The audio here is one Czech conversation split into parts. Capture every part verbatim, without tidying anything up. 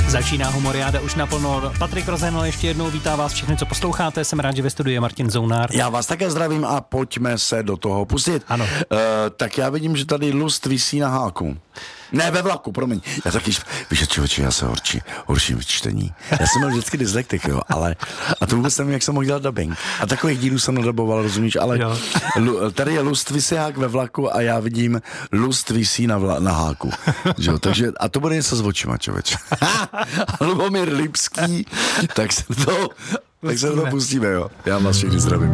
Začíná Humoriáda už naplno. Patrik Rozenl ještě jednou vítá vás všechny, co posloucháte. Jsem rád, že ve studiu je Martin Zounár. Já vás také zdravím a pojďme se do toho pustit. Ano. Uh, tak já vidím, že tady lust visí na háku. Ne, ve vlaku, promiň. Já taky, víš, člověče, já se horčí, horším v čtení. Já jsem měl vždycky dyslektik, jo, ale, a to vůbec nevím, jak jsem mohl dělat dubbing. A takových dílů jsem nadaboval, rozumíš, ale l, tady je lust visí hák ve vlaku a já vidím lust visí na, vla, na háku. Jo, takže, a to bude něco s očima, člověče. Lubomír Lipský, tak se to, tak se to pustíme, jo. Já vás všichni zdravím.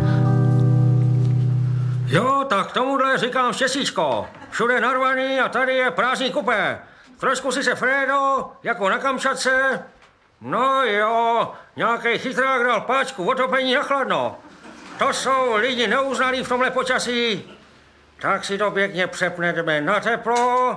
Jo, tak tomuhle říkám štěstíčko. Všude narvaný a tady je prázdný kupé. Trošku si se Fredo, jako na Kamčatce. No jo, nějaký chytrák dal páčku otopení na chladno. To jsou lidi neuznalí v tomhle počasí. Tak si to pěkně přepneme na teplo.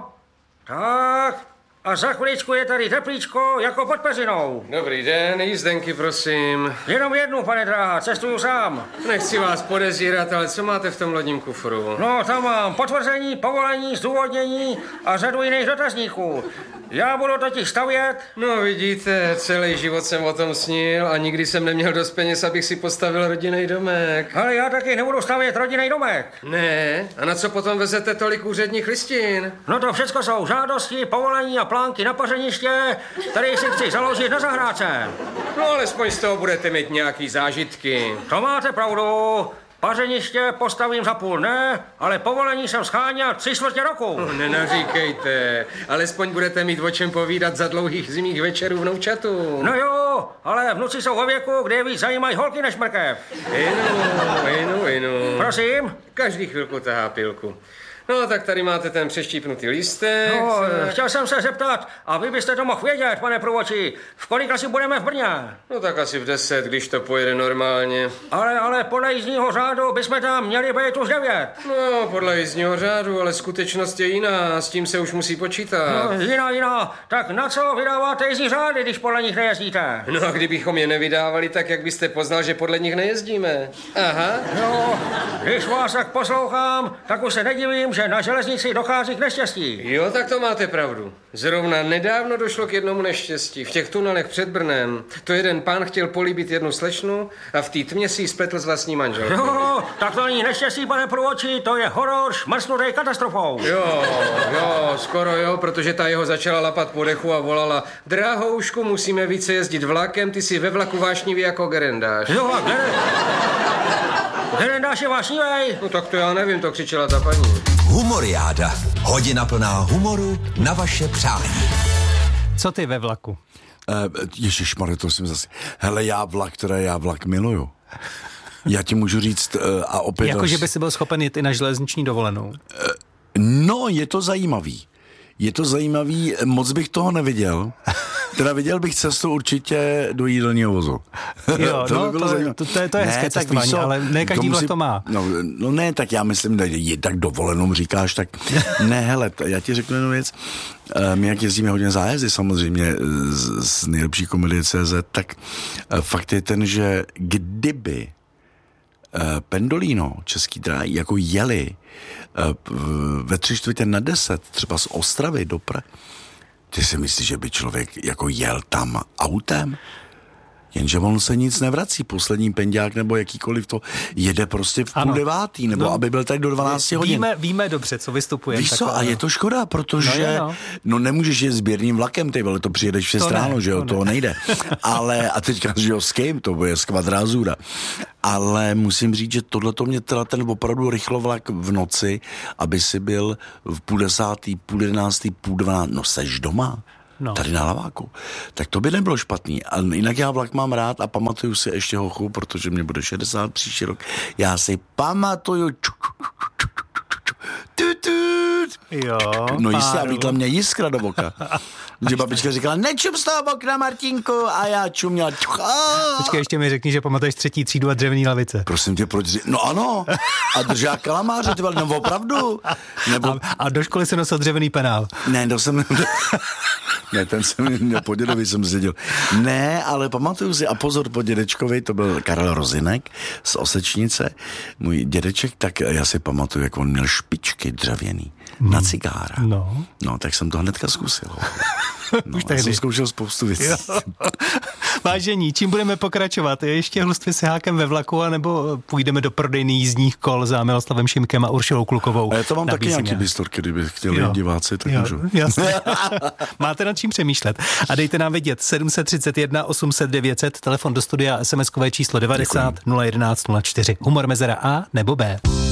Tak. A za chviličku je tady teplíčko jako pod peřinou. Dobrý den, jízdenky, prosím. Jenom jednu, pane dráha, cestuju sám. Nechci vás podezírat, ale co máte v tom lodním kufru? No, tam mám potvrzení, povolení, zdůvodnění a řadu jiných dotazníků. Já budu totiž stavět. No vidíte, celý život jsem o tom snil a nikdy jsem neměl dost peněz, abych si postavil rodinný domek. Ale já taky nebudu stavět rodinný domek. Ne? A na co potom vezete tolik úředních listin? No to všecko jsou žádosti, povolení a plánky na pařeniště, které si chci založit na zahrádce. No alespoň z toho budete mít nějaký zážitky. To máte pravdu. Pařeniště postavím za půl dne, ale povolení jsem scháněl tři čtvrtě roku. No, nenaříkejte. Alespoň budete mít o čem povídat za dlouhých zimních večerů vnoučatu. No jo, ale vnuci jsou ve věku, kde je víc zajímají holky než mrkev. Inu, inu, inu. Prosím? Každý chvilku tahá pilku. No, tak tady máte ten přeštípnutý lístek. No, chtěl jsem se zeptat, a vy byste to mohl vědět, pane průvodčí, v kolik asi budeme v Brně? No tak asi v deset, když to pojede normálně. Ale, ale podle jízdního řádu bychom tam měli být už devět. No, podle jízdního řádu, ale skutečnost je jiná, s tím se už musí počítat. No, jiná, jiná. Tak na co vydáváte jízdní řády, když podle nich nejezdíte? No a kdybychom je nevydávali, tak jak byste poznal, že podle nich nejezdíme? Aha. No, když vás tak poslouchám, tak už se nedivím, že na železnici dochází k neštěstí. Jo, tak to máte pravdu. Zrovna nedávno došlo k jednomu neštěstí. V těch tunelech před Brnem. To jeden pán chtěl políbit jednu slečnu a v té tmě si ji spletl s vlastní manželkou. Jo, tak to není neštěstí, pane průvodčí, to je horor šmrcnutý katastrofou. Jo, jo, skoro jo, protože ta jeho začala lapat po dechu a volala: Drahoušku, musíme více jezdit vlakem, ty jsi ve vlaku vášnivý jako gerendáš. Jo, a ger... gerendáš je vášnivej? No tak to já nevím, to křičela ta paní. Humoriáda. Hodina plná humoru na vaše přání. Co ty ve vlaku? Uh, Ježišmarja, to jsem zase... Hele, já vlak, které já vlak miluju. Já ti můžu říct uh, a opět... Jako, že by si byl schopen jít i na železniční dovolenou. Uh, no, je to zajímavý. Je to zajímavý, moc bych toho neviděl. Teda viděl bych cestu určitě do jídelního vozu. Jo, to no, by bylo to, zajímavé. to, to, je, to je hezké ne, cestování, co, ale ne každý vlak to má. No, no ne, tak já myslím, že je tak dovolenou říkáš, tak ne, hele, já ti řeknu jednu věc. My jak jezdíme hodně zájezdy samozřejmě z, z nejlepší komedie tečka cé zet, tak fakt je ten, že kdyby Pendolino, Český dráhy, jako jeli ve tři čtvrtě na deset, třeba z Ostravy do Prahy, ty si myslíš, že by člověk jako jel tam autem? Jenže on se nic nevrací, poslední penďák nebo jakýkoliv to jede prostě v půl devátý, nebo no, aby byl tak do dvanácti hodin. Víme, víme dobře, co vystupuje. Víš co, a je to škoda, protože no, no. no nemůžeš jet sběrným vlakem, ty vole, to přijedeš v šest ráno, že jo, to, to ne. nejde. Ale, a teďka, že jo, s kým, to bude skvadrázura. Ale musím říct, že tohleto mě teda ten opravdu rychlovlak v noci, aby si byl v půl desátý, půl jedenáctý, půl dvanáctý, no seš doma. No. Tady na Laváku. Tak to by nebylo špatný. A jinak já vlak mám rád a pamatuju si ještě hochu, protože mě bude šedesát příští rok. Já si pamatuju jo, no jistě, a vítla mě jiskra do oka. Že babička říkala, nečum z toho okna, Martinku, a já čuměla. Počkej, ještě mi řekni, že pamatuješ třetí třídu a dřevěný lavice. Prosím tě, proč? No ano, a držá kalamáře, ty vole, no opravdu. Nebo... A, a do školy se nosil dřevěný penál. Ne, to jsem... Ne, ten jsem měl po dědovi, jsem seděl. Ne, ale pamatuju si, a pozor, po dědečkovi, to byl Karel Rozinek z Osečnice, můj dědeček, tak já si pamatuju, jak on měl špičky dřevěný na cigára. No. No, tak jsem to hnedka zkusil. No, Už já tehdy. jsem zkoušel spoustu věcí. Vážení, čím budeme pokračovat? Je ještě hluství s hákem ve vlaku, anebo půjdeme do prodejny jízdních kol za Miloslavem Šimkem a Uršilou Klukovou? A já to mám taky Nabízíme. nějaký bystorky, kdyby chtěli Jo. diváci, tak Jo, můžu. jasně. Máte nad čím přemýšlet. A dejte nám vědět sedm set třicet jedna osm set devět set, telefon do studia, es em eskové číslo devadesát nula jedenáct nula čtyři. Humor mezera A nebo B.